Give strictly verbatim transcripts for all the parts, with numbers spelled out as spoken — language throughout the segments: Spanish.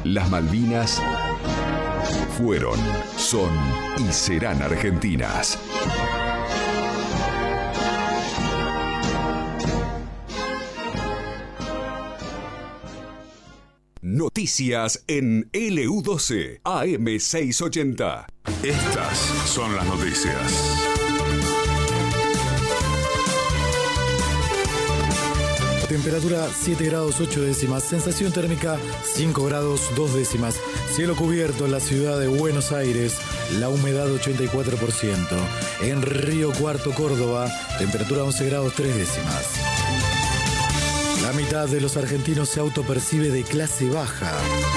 Las Malvinas fueron, son y serán argentinas. Noticias en L U doce A M seiscientos ochenta. Estas son las noticias. Temperatura siete grados ocho décimas, sensación térmica cinco grados dos décimas, cielo cubierto en la ciudad de Buenos Aires, la humedad ochenta y cuatro por ciento. En Río Cuarto, Córdoba, temperatura once grados tres décimas. La mitad de los argentinos se autopercibe de clase baja.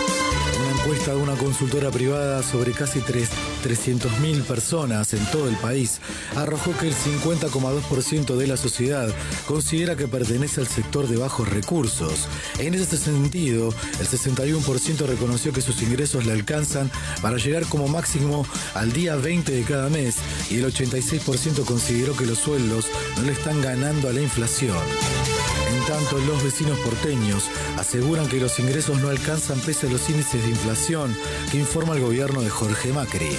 Una encuesta de una consultora privada sobre casi trescientas mil personas en todo el país arrojó que el cincuenta coma dos por ciento de la sociedad considera que pertenece al sector de bajos recursos. En ese sentido, el sesenta y uno por ciento reconoció que sus ingresos le alcanzan para llegar como máximo al día veinte de cada mes y el ochenta y seis por ciento consideró que los sueldos no le están ganando a la inflación. En tanto, los vecinos porteños aseguran que los ingresos no alcanzan pese a los índices de inflación que informa el gobierno de Jorge Macri.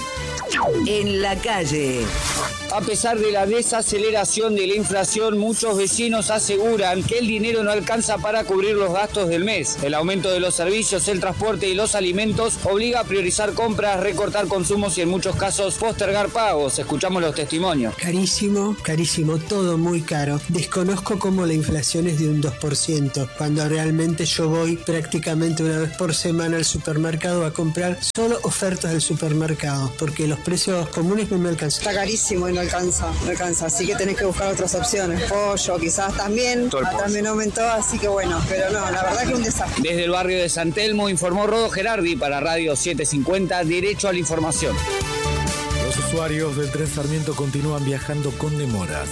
En la calle. A pesar de la desaceleración de la inflación, muchos vecinos aseguran que el dinero no alcanza para cubrir los gastos del mes. El aumento de los servicios, el transporte y los alimentos obliga a priorizar compras, recortar consumos y en muchos casos postergar pagos. Escuchamos los testimonios. Carísimo, carísimo, todo muy caro. Desconozco cómo la inflación es de un dos por ciento, cuando realmente yo voy prácticamente una vez por semana al supermercado a comprar solo ofertas del supermercado, porque los precios comunes no me alcanzan. Está carísimo y no alcanza, no alcanza, así que tenés que buscar otras opciones. Pollo quizás también, también aumentó, así que bueno, pero no, la verdad que un desastre. Desde el barrio de San Telmo informó Rodo Gerardi para Radio setecientos cincuenta, Derecho a la Información. Los usuarios del tren Sarmiento continúan viajando con demoras.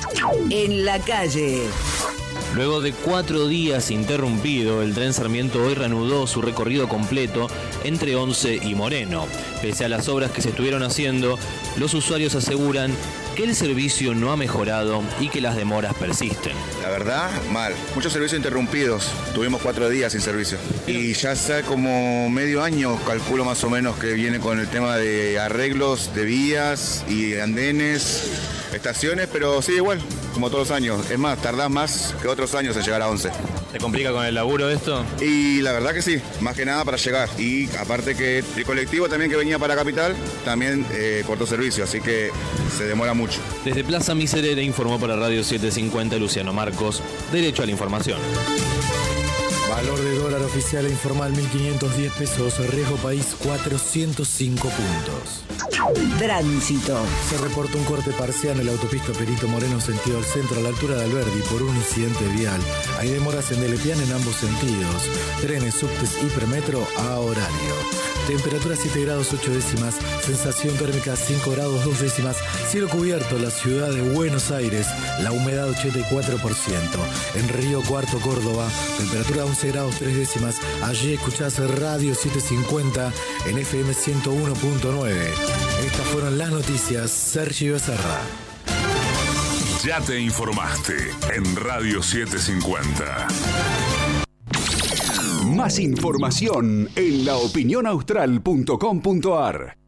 En la calle. Luego de cuatro días interrumpido, el tren Sarmiento hoy reanudó su recorrido completo entre Once y Moreno. Pese a las obras que se estuvieron haciendo, los usuarios aseguran que el servicio no ha mejorado y que las demoras persisten. La verdad, mal. Muchos servicios interrumpidos. Tuvimos cuatro días sin servicio. Y ya hace como medio año, calculo más o menos, que viene con el tema de arreglos de vías y andenes, estaciones, pero sigue igual, como todos los años. Es más, tardás más que otros años en llegar a Once. ¿Te complica con el laburo esto? Y la verdad que sí, más que nada para llegar. Y aparte que el colectivo también que venía para Capital, también eh, cortó servicio, así que se demora mucho. Desde Plaza Miserere informó para Radio setecientos cincuenta Luciano Marcos, Derecho a la Información. Valor de dólar oficial e informal mil quinientos diez pesos, riesgo país cuatrocientos cinco puntos. Tránsito. Se reporta un corte parcial en la autopista Perito Moreno sentido al centro a la altura de Alberdi por un incidente vial. Hay demoras en Delepiane en ambos sentidos. Trenes, subtes y premetro a horario. Temperatura siete grados ocho décimas, sensación térmica cinco grados dos décimas, cielo cubierto en la ciudad de Buenos Aires, la humedad ochenta y cuatro por ciento. En Río Cuarto, Córdoba, temperatura once grados tres décimas. Allí escuchás Radio setecientos cincuenta en F M ciento uno punto nueve. Estas fueron las noticias. Sergio Becerra. Ya te informaste en Radio setecientos cincuenta. Más información en la opinión austral punto com punto a r.